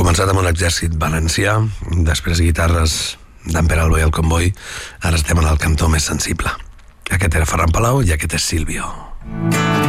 començat amb un exèrcit valencià, després guitarres d'en Pere Albo i el Comboi, ara estem en el cantó més sensible. Aquest era Ferran Palau i aquest és Silvio.